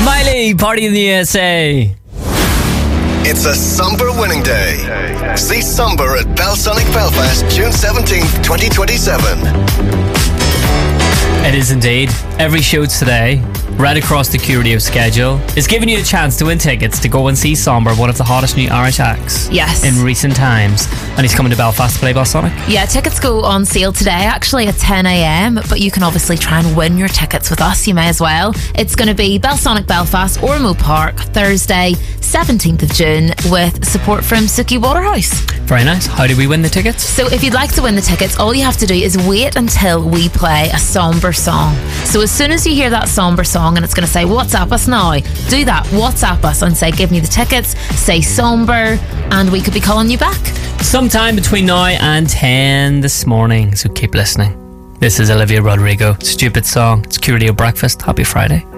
Miley, Party in the USA. It's a Somber winning day. See Somber at Belsonic Belfast, June 17th, 2027. It is indeed. Every show today, right across the Q Radio schedule, is giving you a chance to win tickets to go and see Somber, one of the hottest new Irish acts in recent times. And he's coming to Belfast to play Belsonic. Yeah, tickets go on sale today, actually at 10 a.m, but you can obviously try and win your tickets with us. You may as well. It's going to be Belsonic Belfast, Ormeau Park, Thursday, 17th of June, with support from Suki Waterhouse. Very nice. How do we win the tickets? So if you'd like to win the tickets, all you have to do is wait until we play a Somber song. So as soon as you hear that Somber song and it's going to say WhatsApp us now, do that. WhatsApp us and say give me the tickets, say Somber, and we could be calling you back. Sometime between now and 10 this morning, so keep listening. This is Olivia Rodrigo. Stupid song. It's Q Radio Breakfast. Happy Friday.